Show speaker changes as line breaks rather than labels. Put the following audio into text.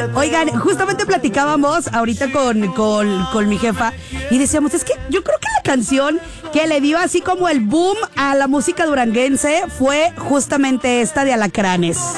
Oigan, justamente platicábamos ahorita con mi jefa y decíamos, es que yo creo que la canción que le dio así como el boom a la música duranguense fue justamente esta de Alacranes.